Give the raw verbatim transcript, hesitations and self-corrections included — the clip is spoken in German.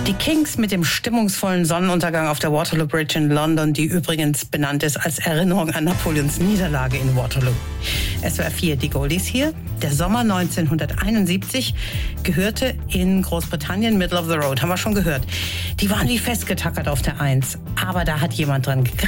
Die Kings mit dem stimmungsvollen Sonnenuntergang auf der Waterloo Bridge in London, die übrigens benannt ist als Erinnerung an Napoleons Niederlage in Waterloo. S W R vier, die Goldies hier. Der Sommer neunzehnhunderteinundsiebzig gehörte in Großbritannien Middle of the Road, haben wir schon gehört. Die waren wie festgetackert auf der Eins. Aber da hat jemand dran gegraben.